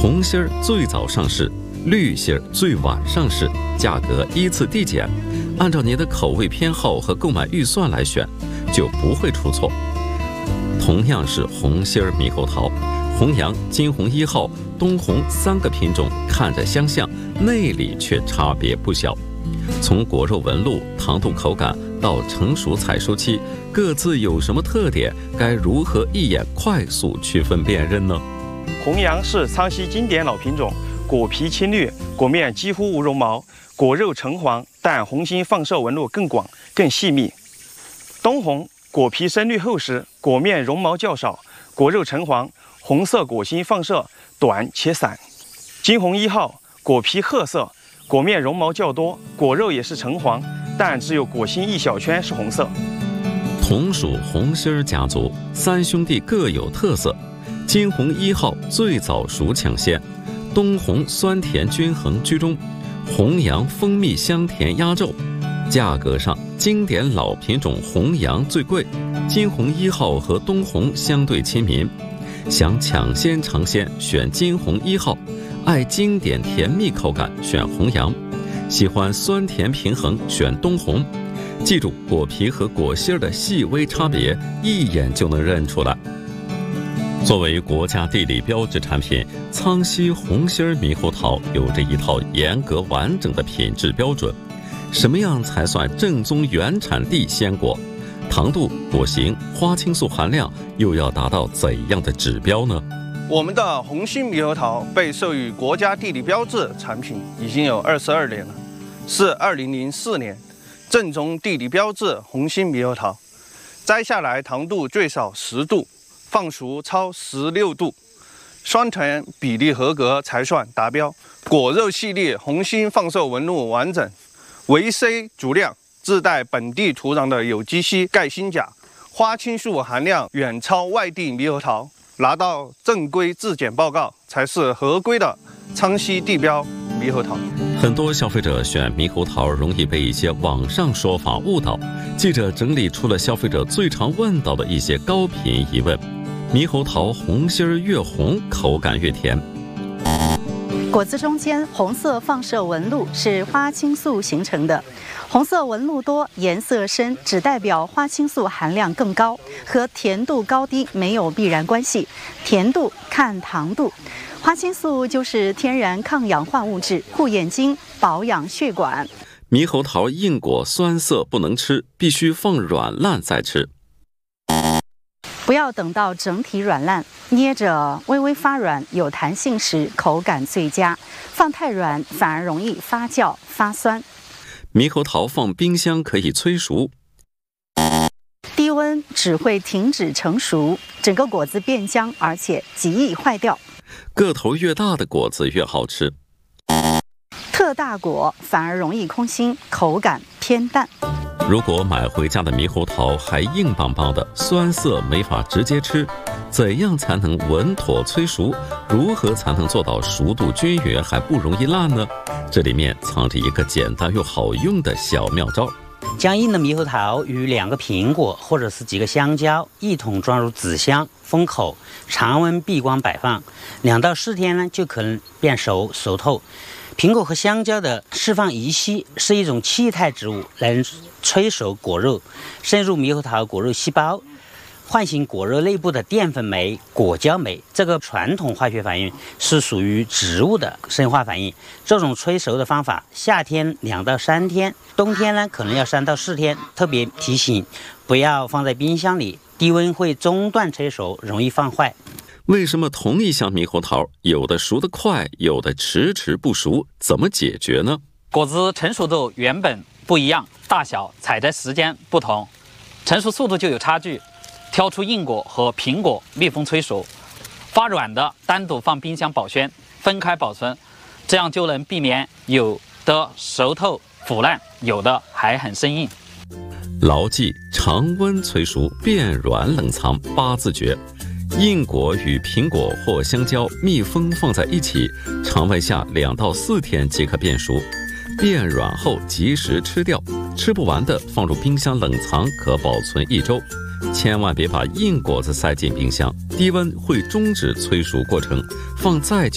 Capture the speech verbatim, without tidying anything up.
红心儿最早上市，绿心儿最晚上市，价格依次递减，按照您的口味偏好和购买预算来选，就不会出错。同样是红心儿猕猴桃，红阳、金红一号、东红三个品种看着相像，内里却差别不小。从果肉纹路、糖度、口感到成熟采收期，各自有什么特点？该如何一眼快速区分辨认呢？ 红阳是苍溪经典老品种，果皮青绿，果面几乎无绒毛，果肉橙黄，但红心放射纹路更广、更细密。东红果皮深绿厚实，果面绒毛较少，果肉橙黄，红色果心放射短且散。金红一号果皮褐色，果面绒毛较多，果肉也是橙黄，但只有果心一小圈是红色。 同属红心儿家族，三兄弟各有特色。金红一号最早熟抢先，东红酸甜均衡居中，红阳蜂蜜香甜压轴。价格上，经典老品种红阳最贵，金红一号和东红相对亲民。想抢先尝鲜，选金红一号；爱经典甜蜜口感，选红阳；喜欢酸甜平衡，选东红。记住果皮和果心儿的细微差别，一眼就能认出来。作为国家地理标志产品，苍溪红心儿猕猴桃有着一套严格完整的品质标准。什么样才算正宗原产地鲜果？糖度、果形、花青素含量又要达到怎样的指标呢？ 我们的红心猕猴桃被授予国家地理标志产品已经有二十二年了，是二零零四年正宗地理标志红心猕猴桃，摘下来糖度最少十度，放熟超十六度，酸甜比例合格才算达标。果肉细粒，红心放射纹路完整，维 C 足量，自带本地土壤的有机硒、钙、锌、钾，花青素含量远超外地猕猴桃，拿到正规质检报告才是合规的苍溪地标猕猴桃。 很多消费者选猕猴桃容易被一些网上说法误导，记者整理出了消费者最常问到的一些高频疑问。猕猴桃红心儿越红，口感越甜。 果子中间红色放射纹路是花青素形成的，红色纹路多、颜色深，只代表花青素含量更高，和甜度高低没有必然关系。甜度看糖度，花青素就是天然抗氧化物质，护眼睛、保养血管。 猕猴桃硬果酸涩不能吃，必须放软烂再吃。 不要等到整体软烂，捏着微微发软有弹性时口感最佳，放太软反而容易发酵发酸。 猕猴桃放冰箱可以催熟， 低温只会停止成熟，整个果子变僵，而且极易坏掉。 个头越大的果子越好吃， 特大果反而容易空心，口感偏淡。 如果买回家的猕猴桃还硬邦邦的，酸涩没法直接吃，怎样才能稳妥催熟？如何才能做到熟度均匀还不容易烂呢？这里面藏着一个简单又好用的小妙招。 将硬的猕猴桃与两个苹果或者是几个香蕉一同装入纸箱，封口，常温闭关摆放，两到四天呢就可能变熟熟透。苹果和香蕉的释放乙烯是一种气态植物，能催熟果肉，渗入猕猴桃果肉细胞，唤醒果肉内部的淀粉酶果胶酶。这个传统化学反应是属于植物的生化反应。这种催熟的方法，夏天两到三天，冬天呢可能要三到四天。特别提醒，不要放在冰箱里，低温会中断催熟，容易放坏。 为什么同一箱猕猴桃，有的熟得快，有的迟迟不熟？怎么解决呢？ 果子成熟度原本不一样，大小、采摘时间不同，成熟速度就有差距。挑出硬果和苹果密封催熟，发软的单独放冰箱保鲜，分开保存，这样就能避免有的熟透腐烂，有的还很生硬。 牢记常温催熟，变软冷藏八字诀。硬果与苹果或香蕉密封放在一起，常温下两到四天即可变熟。变软后及时吃掉，吃不完的放入冰箱冷藏，可保存一周。千万别把硬果子塞进冰箱，低温会终止催熟过程，放再久